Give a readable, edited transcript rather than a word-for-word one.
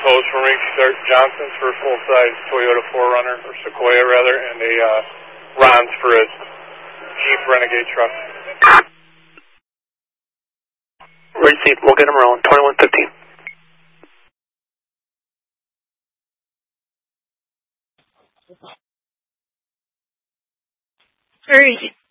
Pose for me, Start Johnson's for a full-size Toyota 4Runner, or Sequoia rather, and a Ron's for a Jeep Renegade truck. Receipt, we'll get them rolling, 2115. Very easy.